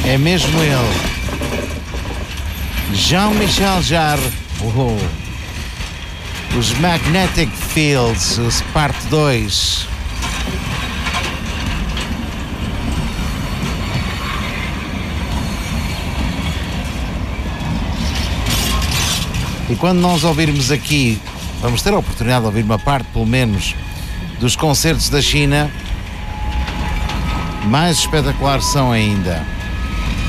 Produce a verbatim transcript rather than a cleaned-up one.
É mesmo ele. Jean-Michel Jarre. Oh. Os Magnetic Fields, parte dois. E quando nós ouvirmos aqui, vamos ter a oportunidade de ouvir uma parte, pelo menos, dos concertos da China, mais espetaculares são ainda.